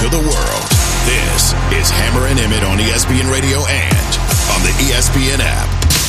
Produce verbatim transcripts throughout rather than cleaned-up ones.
to the world. This is Hammer and Emmett on E S P N Radio and on the E S P N app.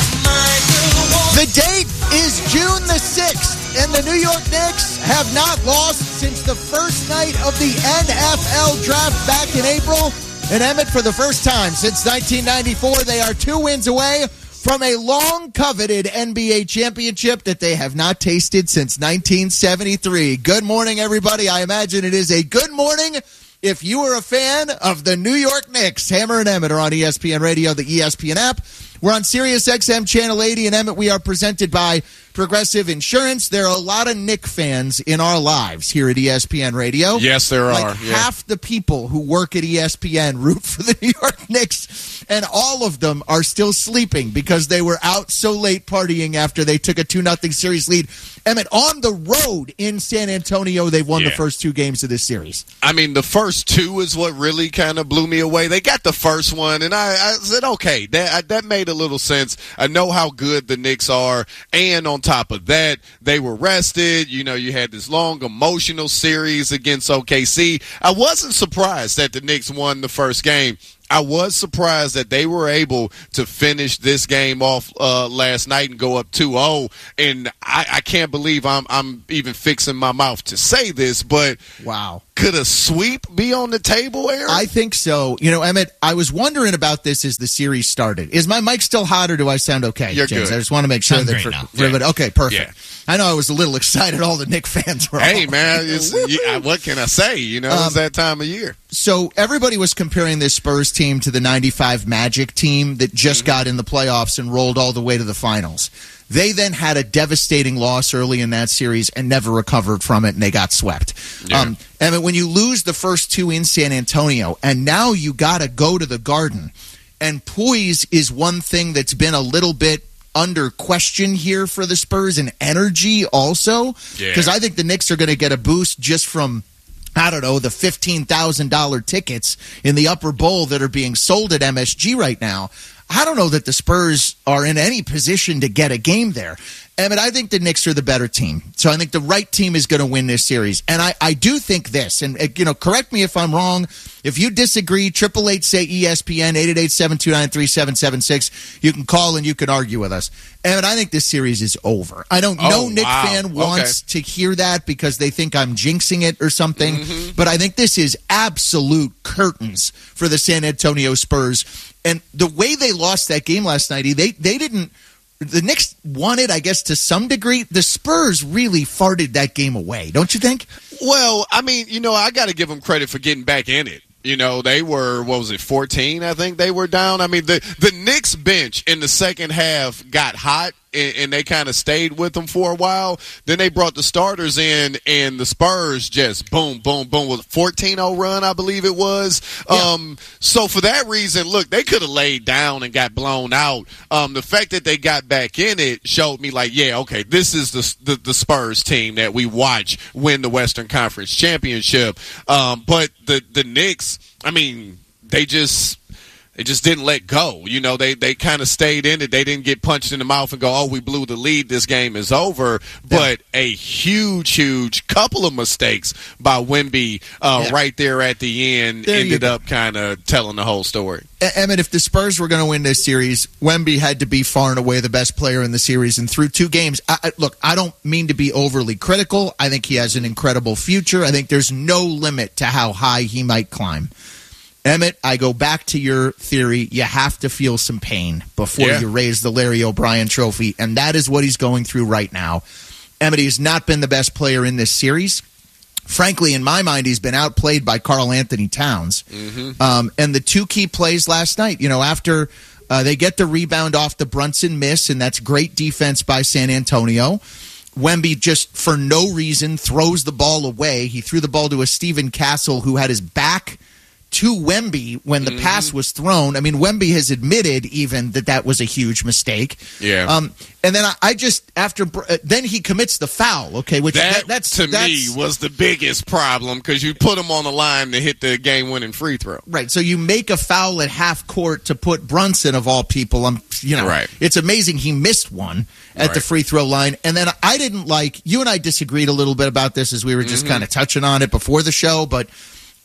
The date is June the sixth, and the New York Knicks have not lost since the first night of the N F L draft back in April. And Emmett, for the first time since nineteen ninety-four, they are two wins away from a long-coveted N B A championship that they have not tasted since nineteen seventy-three. Good morning, everybody. I imagine it is a good morning if you are a fan of the New York Knicks. Hammer and Emmett are on E S P N Radio, the E S P N app. We're on Sirius X M Channel eighty, and Emmett, we are presented by Progressive Insurance. There are a lot of Knick fans in our lives here at E S P N Radio. Yes, there like are. Yeah. Half the people who work at E S P N root for the New York Knicks, and all of them are still sleeping because they were out so late partying after they took a two nothing series lead. Emmett, on the road in San Antonio, they've won yeah. the first two games of this series. I mean, the first two is what really kind of blew me away. They got the first one, and I, I said, okay, that that made a little sense. I know how good the Knicks are, and on top of that, they were rested. You know, you had this long emotional series against O K C. I wasn't surprised that the Knicks won the first game. I was surprised that they were able to finish this game off uh, last night and go up two oh. And I, I can't believe I'm I'm even fixing my mouth to say this, but wow. Could a sweep be on the table, Aaron? I think so. You know, Emmett, I was wondering about this as the series started. Is my mic still hot, or do I sound okay? You're James? good. I just want to make sure Sound that great for, now. for Yeah. okay, perfect. Yeah. I know I was a little excited. All the Knick fans were. Hey, all, man, it's, yeah, what can I say? You know, Um, it's that time of year. So everybody was comparing this Spurs team to the ninety-five Magic team that just Mm-hmm. got in the playoffs and rolled all the way to the finals. They then had a devastating loss early in that series and never recovered from it, and they got swept. Yeah. Um, and when you lose the first two in San Antonio, and now you got to go to the Garden, and poise is one thing that's been a little bit under question here for the Spurs, and energy also, because Yeah. I think the Knicks are going to get a boost just from, I don't know, the fifteen thousand dollars tickets in the upper bowl that are being sold at M S G right now. I don't know that the Spurs are in any position to get a game there. Emmett, I think the Knicks are the better team. So I think the right team is going to win this series. And I, I do think this, and uh, you know, correct me if I'm wrong. If you disagree, triple eight say E S P N, eight eight eight, seven two nine, three seven seven six. You can call and you can argue with us. Emmett, I think this series is over. I don't Oh, know Knick wow. fan wants to hear that because they think I'm jinxing it or something. Mm-hmm. But I think this is absolute curtains for the San Antonio Spurs. And the way they lost that game last night, they they didn't – the Knicks won it, I guess, to some degree. The Spurs really farted that game away, don't you think? Well, I mean, you know, I got to give them credit for getting back in it. You know, they were, what was it, fourteen, I think they were down. I mean, the, the Knicks bench in the second half got hot, and, and they kind of stayed with them for a while. Then they brought the starters in, and the Spurs just boom, boom, boom, with a fourteen oh run, I believe it was. Yeah. Um, so for that reason, look, they could have laid down and got blown out. Um, the fact that they got back in it showed me, like, yeah, okay, this is the, the, the Spurs team that we watch win the Western Conference Championship. Um, but the, the Knicks, I mean, they just they just didn't let go. You know, they they kind of stayed in it. They didn't get punched in the mouth and go, oh, we blew the lead, this game is over. But yeah. a huge, huge couple of mistakes by Wemby uh, yeah. right there at the end there ended up kind of telling the whole story. Emmett, if the Spurs were going to win this series, Wemby had to be far and away the best player in the series. And through two games, I, I, look, I don't mean to be overly critical. I think he has an incredible future. I think there's no limit to how high he might climb. Emmett, I go back to your theory. You have to feel some pain before yeah. you raise the Larry O'Brien trophy, and that is what he's going through right now. Emmett, he's not been the best player in this series. Frankly, in my mind, he's been outplayed by Karl Anthony Towns. Mm-hmm. Um, and the two key plays last night, you know, after uh, they get the rebound off the Brunson miss, and that's great defense by San Antonio. Wemby just, for no reason, throws the ball away. He threw the ball to a Stephen Castle who had his back to Wemby when the mm-hmm. pass was thrown. I mean, Wemby has admitted even that that was a huge mistake. Yeah. Um, and then I, I just, after, uh, then he commits the foul, okay? Which that, that, that's to that's, me, was the biggest problem because you put him on the line to hit the game-winning free throw. Right, so you make a foul at half court to put Brunson, of all people, um, you know, right. It's amazing he missed one at right. the free throw line. And then I didn't like, you and I disagreed a little bit about this as we were just mm-hmm. kind of touching on it before the show, but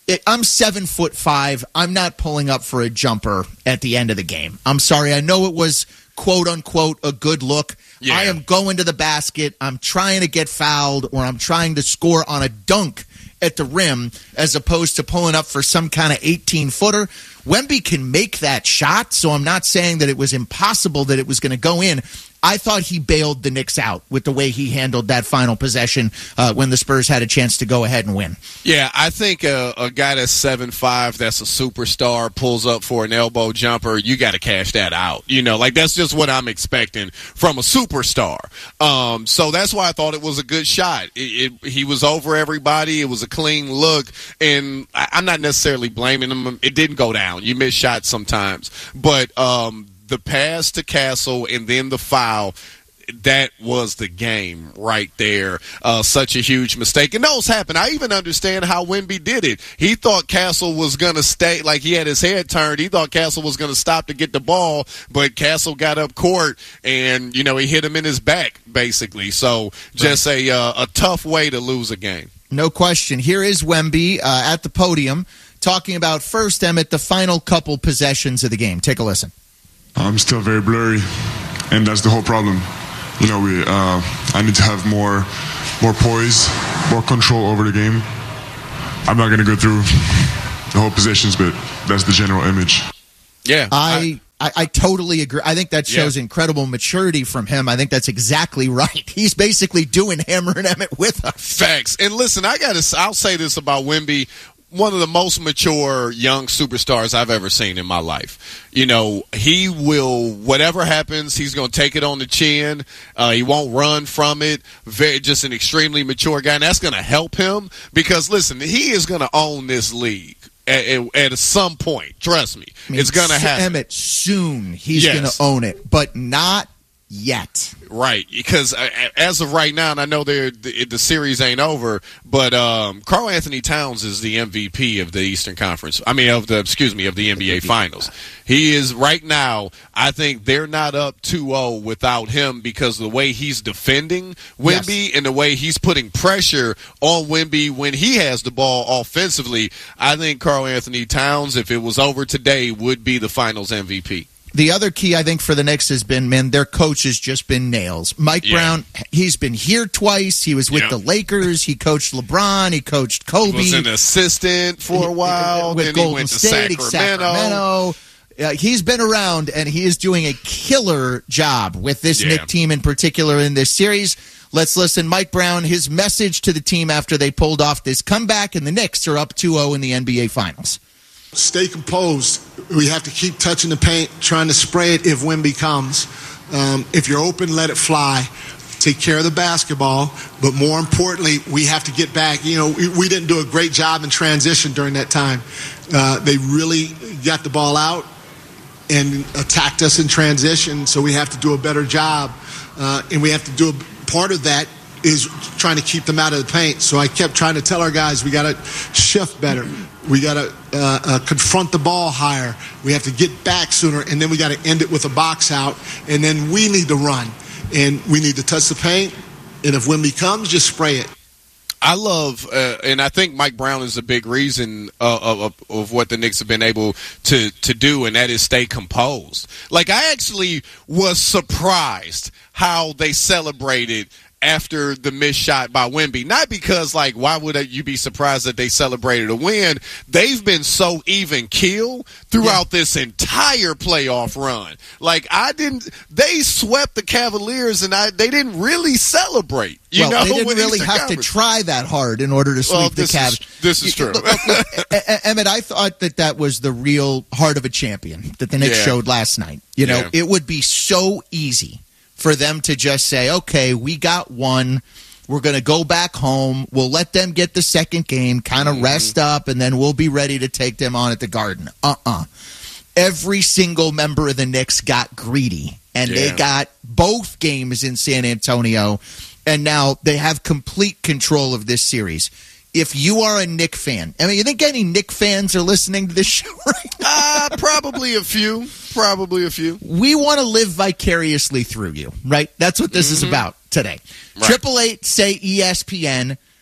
it, I'm seven foot five. I'm not pulling up for a jumper at the end of the game. I'm sorry. I know it was quote unquote a good look. Yeah. I am going to the basket. I'm trying to get fouled, or I'm trying to score on a dunk at the rim, as opposed to pulling up for some kind of eighteen footer. Wemby can make that shot, so I'm not saying that it was impossible that it was going to go in. I thought he bailed the Knicks out with the way he handled that final possession uh, when the Spurs had a chance to go ahead and win. Yeah, I think a, a guy that's seven five, that's a superstar, pulls up for an elbow jumper, you got to cash that out. You know, like that's just what I'm expecting from a superstar. Um, so that's why I thought it was a good shot. It, it, he was over everybody. It was a clean look, and I, I'm not necessarily blaming him. It didn't go down. You miss shots sometimes. But um, the pass to Castle and then the foul, that was the game right there. Uh, such a huge mistake. And those happen. I even understand how Wemby did it. He thought Castle was going to stay, like he had his head turned. He thought Castle was going to stop to get the ball, but Castle got up court and, you know, he hit him in his back, basically. So just right. a, uh, a tough way to lose a game. No question. Here is Wemby uh, at the podium talking about first, Emmett, the final couple possessions of the game. Take a listen. I'm still very blurry, and that's the whole problem. You know, we. Uh, I need to have more, more poise, more control over the game. I'm not going to go through the whole positions, but that's the general image. Yeah, I, I, I totally agree. I think that shows yeah. incredible maturity from him. I think that's exactly right. He's basically doing Hammer and Emmett with us. Facts. And listen, I got to. I'll say this about Wemby. One of the most mature young superstars I've ever seen in my life. You know, he will, whatever happens, he's going to take it on the chin. Uh, he won't run from it. Very, just an extremely mature guy. And that's going to help him because, listen, he is going to own this league at, at, at some point. Trust me. I mean, it's going to happen. Emmett, soon he's yes. going to own it, but not yet. Right, because as of right now, and I know the the series ain't over, but um, Karl Anthony Towns is the M V P of the Eastern Conference. I mean, of the excuse me, of the N B A Finals. He is right now. I think they're not up two oh without him because of the way he's defending Wemby yes. and the way he's putting pressure on Wemby when he has the ball offensively. I think Karl Anthony Towns, if it was over today, would be the Finals M V P. The other key, I think, for the Knicks has been, man, their coach has just been nails. Mike yeah. Brown, he's been here twice. He was with yeah. the Lakers. He coached LeBron. He coached Kobe. He was an assistant for a while. With then Golden he went to State, Sacramento. Sacramento. Uh, he's been around, and he is doing a killer job with this yeah. Knick team in particular in this series. Let's listen. Mike Brown, his message to the team after they pulled off this comeback, and the Knicks are up two oh in the N B A Finals. Stay composed. We have to keep touching the paint, trying to spray it if Wemby comes. Um, if you're open, let it fly. Take care of the basketball. But more importantly, we have to get back. You know, we, we didn't do a great job in transition during that time. Uh, they really got the ball out and attacked us in transition, so we have to do a better job. Uh, and we have to do a part of that is trying to keep them out of the paint. So I kept trying to tell our guys we got to shift better. We got to uh, uh, confront the ball higher. We have to get back sooner, and then we got to end it with a box out, and then we need to run, and we need to touch the paint, and if Wemby comes, just spray it. I love, uh, and I think Mike Brown is a big reason uh, of, of what the Knicks have been able to, to do, and that is stay composed. Like, I actually was surprised how they celebrated after the missed shot by Wemby. Not because, like, why would you be surprised that they celebrated a win? They've been so even keel throughout yeah. this entire playoff run. Like, I didn't – they swept the Cavaliers, and I they didn't really celebrate. You well, know, they didn't really have conference. to try that hard in order to sweep well, the Cavs. Is, this is true. Look, look, look, Emmett, I thought that that was the real heart of a champion that the Knicks yeah. showed last night. You know, yeah. it would be so easy for them to just say, okay, we got one. We're going to go back home. We'll let them get the second game, kind of mm-hmm. rest up, and then we'll be ready to take them on at the Garden. Uh-uh. Every single member of the Knicks got greedy, and yeah. they got both games in San Antonio, and now they have complete control of this series. If you are a Knick fan, I mean, you think any Knick fans are listening to this show right now? Uh, probably a few. Probably a few. We want to live vicariously through you, right? That's what this mm-hmm. is about today. Triple eight say E S P N.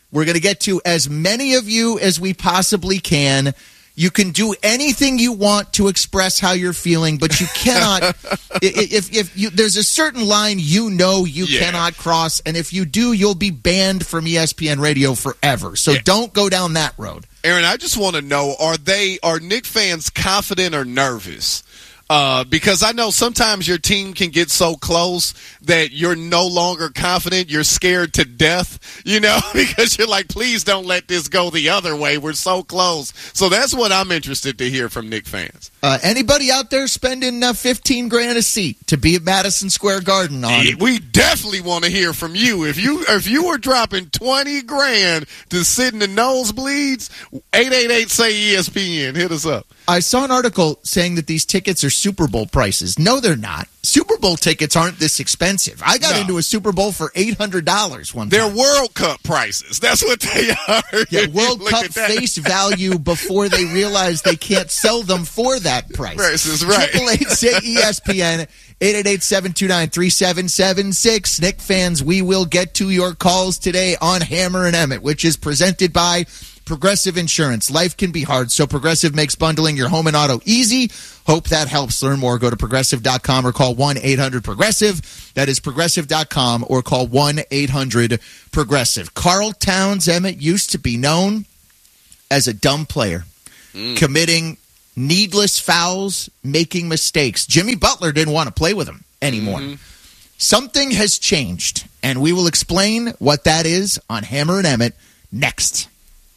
We're going to get to as many of you as we possibly can. You can do anything you want to express how you're feeling, but you cannot. if if you, there's a certain line you know you yeah. cannot cross, and if you do, you'll be banned from E S P N Radio forever. So yeah. don't go down that road. Aaron, I just want to know: Are they are Knick fans confident or nervous? Uh, because I know sometimes your team can get so close that you're no longer confident. You're scared to death, you know, because you're like, please don't let this go the other way. We're so close. So that's what I'm interested to hear from Knick fans. Uh, anybody out there spending uh, fifteen grand a seat to be at Madison Square Garden on? We definitely want to hear from you. If you if you were dropping twenty grand to sit in the nosebleeds, eight eight eight say E S P N. Hit us up. I saw an article saying that these tickets are Super Bowl prices. No, they're not. Super Bowl tickets aren't this expensive. I got no. into a Super Bowl for eight hundred dollars one time. They're World Cup prices. That's what they are. Yeah, World Cup face value before they realize they can't sell them for that price. Price right. Triple eight say E S P N, eight eight eight, seven two nine, three seven seven six. Knick fans, we will get to your calls today on Hammer and Emmett, which is presented by Progressive Insurance. Life can be hard, so Progressive makes bundling your home and auto easy. Hope that helps. Learn more. Go to progressive dot com or call one eight hundred progressive. That is progressive dot com or call one eight hundred progressive. Karl Towns, Emmett, used to be known as a dumb player, mm. committing needless fouls, making mistakes. Jimmy Butler didn't want to play with him anymore. Mm-hmm. Something has changed, and we will explain what that is on Hammer and Emmett next.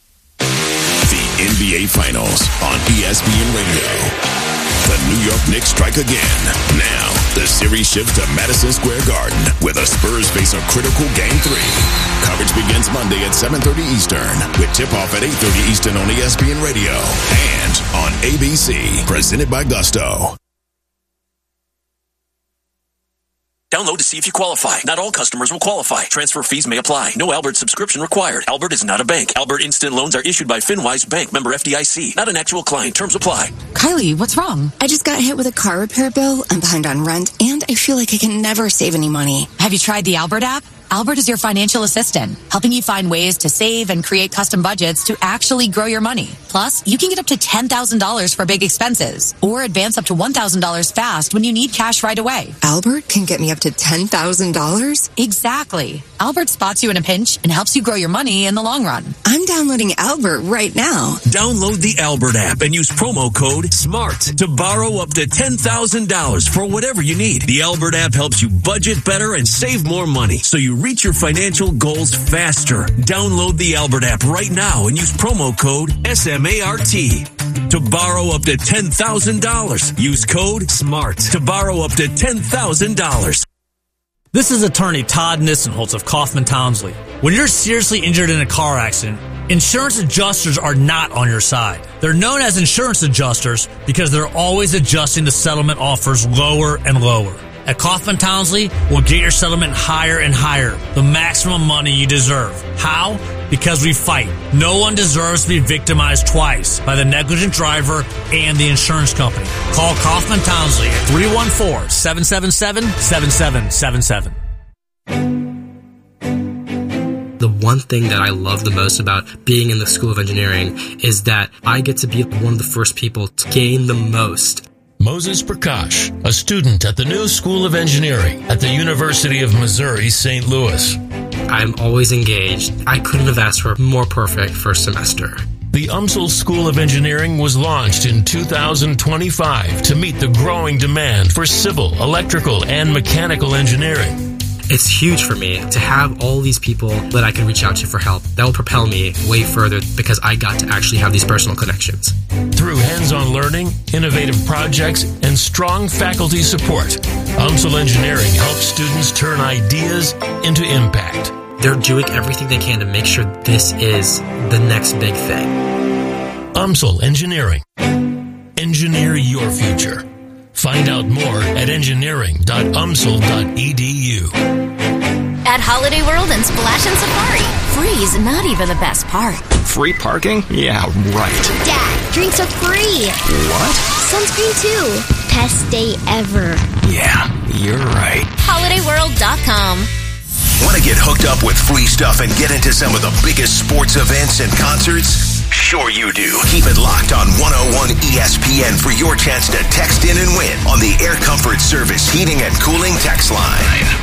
The N B A Finals on E S P N Radio. The New York Knicks strike again. Now, the series shifts to Madison Square Garden, where the Spurs face a critical Game three. Coverage begins Monday at seven thirty Eastern, with tip-off at eight thirty Eastern on E S P N Radio and on A B C, presented by Gusto. Download to see if you qualify. Not all customers will qualify. Transfer fees may apply. No Albert subscription required. Albert is not a bank. Albert Instant Loans are issued by FinWise Bank, member F D I C. Not an actual client. Terms apply. Kylie, what's wrong? I just got hit with a car repair bill. I'm behind on rent, and I feel like I can never save any money. Have you tried the Albert app? Albert is your financial assistant, helping you find ways to save and create custom budgets to actually grow your money. Plus, you can get up to ten thousand dollars for big expenses or advance up to one thousand dollars fast when you need cash right away. Albert can get me up to ten thousand dollars? Exactly. Albert spots you in a pinch and helps you grow your money in the long run. I'm downloading Albert right now. Download the Albert app and use promo code SMART to borrow up to ten thousand dollars for whatever you need. The Albert app helps you budget better and save more money, so you reach your financial goals faster. Download the Albert app right now and use promo code SMART to borrow up to ten thousand dollars. Use code SMART to borrow up to ten thousand dollars. This is attorney Todd Nissenholtz of Kaufman Townsley. When you're seriously injured in a car accident, insurance adjusters are not on your side. They're known as insurance adjusters because they're always adjusting the settlement offers lower and lower. At Kaufman Townsley, we'll get your settlement higher and higher, the maximum money you deserve. How? Because we fight. No one deserves to be victimized twice by the negligent driver and the insurance company. Call Kaufman Townsley at three one four, seven seven seven, seven seven seven seven. The one thing that I love the most about being in the School of Engineering is that I get to be one of the first people to gain the most. Moses Prakash, a student at the new School of Engineering at the University of Missouri, Saint Louis. I'm always engaged. I couldn't have asked for a more perfect first semester. The U M S L School of Engineering was launched in two thousand twenty-five to meet the growing demand for civil, electrical, and mechanical engineering. It's huge for me to have all these people that I can reach out to for help. That will propel me way further because I got to actually have these personal connections. Through hands-on learning, innovative projects, and strong faculty support, U M S L Engineering helps students turn ideas into impact. They're doing everything they can to make sure this is the next big thing. U M S L Engineering. Engineer your future. Find out more at engineering dot u m s l dot e d u. At Holiday World and Splash and Safari, free's not even the best part. Free parking? Yeah, right. Dad, drinks are free. What? Sunscreen too. Best day ever. Yeah, you're right. holiday world dot com. Want to get hooked up with free stuff and get into some of the biggest sports events and concerts? Sure you do. Keep it locked on one oh one E S P N for your chance to text in and win on the Air Comfort Service Heating and Cooling text line.